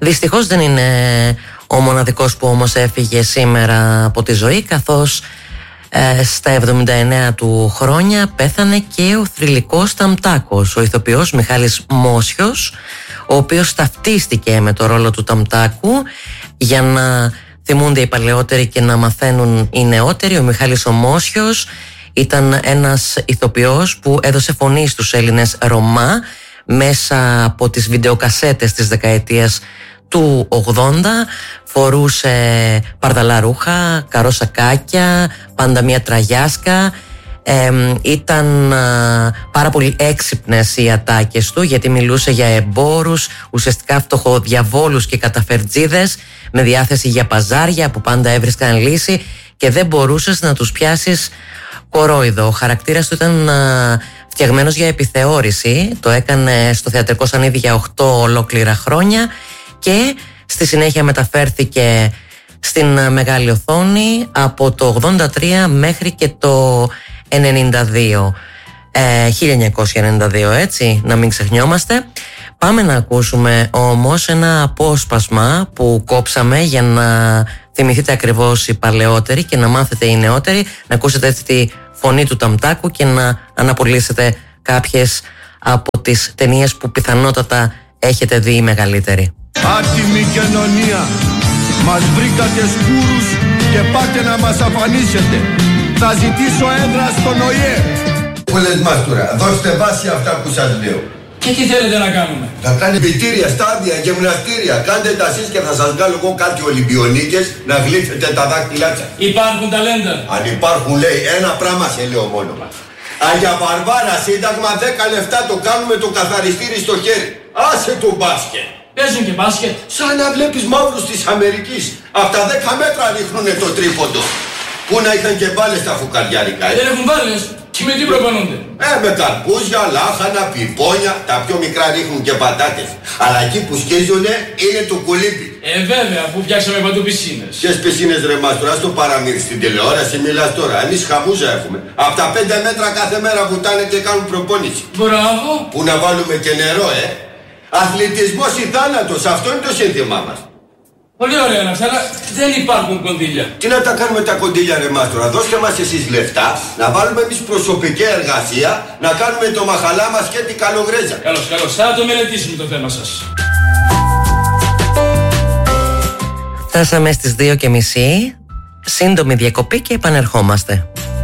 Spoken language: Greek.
Δυστυχώς δεν είναι ο μοναδικός που όμως έφυγε σήμερα από τη ζωή, καθώς στα 79 του χρόνια πέθανε και ο θρυλικός Ταμτάκος, ο ηθοποιός Μιχάλης Μόσιος, ο οποίος ταυτίστηκε με το ρόλο του Ταμτάκου. Για να θυμούνται οι παλαιότεροι και να μαθαίνουν οι νεότεροι, ο Μιχάλης ο Μόσιος ήταν ένας ηθοποιός που έδωσε φωνή στους Έλληνες Ρωμά μέσα από τις βιντεοκασέτες της δεκαετίας του 80. Φορούσε παρδαλά ρούχα, καροσακάκια, πάντα μια τραγιάσκα. Ήταν πάρα πολύ έξυπνες οι ατάκες του, γιατί μιλούσε για εμπόρους, ουσιαστικά φτωχοδιαβόλους και καταφερτζίδες με διάθεση για παζάρια που πάντα έβρισκαν λύση και δεν μπορούσες να τους πιάσεις κορόιδο. Ο χαρακτήρας του ήταν φτιαγμένος για επιθεώρηση. Το έκανε στο θεατρικό σανίδι για 8 ολόκληρα χρόνια και στη συνέχεια μεταφέρθηκε στην μεγάλη οθόνη από το 83 μέχρι και το 1992, έτσι, να μην ξεχνιόμαστε. Πάμε να ακούσουμε όμως ένα απόσπασμα που κόψαμε για να θυμηθείτε ακριβώς οι παλαιότεροι και να μάθετε οι νεότεροι, να ακούσετε έτσι τη φωνή του Ταμτάκου και να αναπολύσετε κάποιες από τις ταινίες που πιθανότατα έχετε δει οι μεγαλύτεροι. Άτιμη κοινωνία, μας βρήκατε σκούρους και πάτε να μας αφανίσετε. Θα ζητήσω έδρα στον ΟΗΕ. Πού λες μας τώρα, δώστε βάση αυτά που σας λέω. Και τι θέλετε να κάνουμε? Θα κάνει πιτήρια, στάδια, γυμναστήρια. Κάντε τα εσείς και θα σας βγάλω εγώ κάτι Ολυμπιονίκες να γλύφετε τα δάχτυλά σας. Υπάρχουν ταλέντα. Αν υπάρχουν, λέει, ένα πράγμα σε λέω μόνο. Για Βαρβάρα, σύνταγμα 10 λεπτά το κάνουμε το καθαριστήρι στο χέρι. Άσε το μπάσκετ. Παίζουν και μπάσκετ. Σαν να βλέπεις μαύρους της Αμερικής. Από τα 10 μέτρα ρίχνουνε το τρίποντο. Πού να είχαν και μπάλες στα φουκαριάρικα. Δεν έχουν μπάλες. Και με τι προπονούνται? Με καρπούζια, λάχανα, πιπόνια. Τα πιο μικρά ρίχνουν και πατάτες. Αλλά εκεί που σκίζουνε είναι το κουλίπι. Βέβαια, αφού φτιάξαμε παντού πισίνες. Ποιες πισίνες ρε μάστορα, στο παραμύθι στην τηλεόραση μιλάς τώρα. Εμείς χαμούζα έχουμε. Από τα 5 μέτρα κάθε μέρα βουτάνε και κάνουν προπόνηση. Μπράβο. Που να βάλουμε και νερό, Αθλητισμός ή θάνατος, αυτό είναι το σύνθημά μας. Πολύ ωραία να αλλά δεν υπάρχουν κονδύλια. Τι να τα κάνουμε τα κονδύλια ρε μάστορα, δώστε μας εσείς λεφτά, να βάλουμε εμείς προσωπική εργασία, να κάνουμε το μαχαλά μας και την καλογρέζα. Καλώς, θα το μελετήσουμε το θέμα σας. Φτάσαμε στις 2:30, σύντομη διακοπή και επανερχόμαστε.